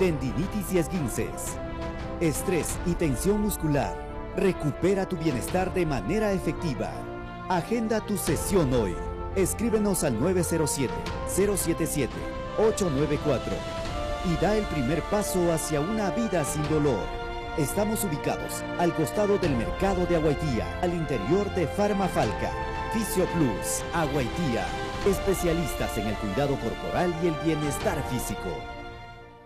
tendinitis y esguinces, estrés y tensión muscular. Recupera tu bienestar de manera efectiva. Agenda tu sesión hoy. Escríbenos al 907-077-894 y da el primer paso hacia una vida sin dolor. Estamos ubicados al costado del mercado de Aguaitía, al interior de Farmafalca. Fisio Plus, Aguaitía. Especialistas en el cuidado corporal y el bienestar físico.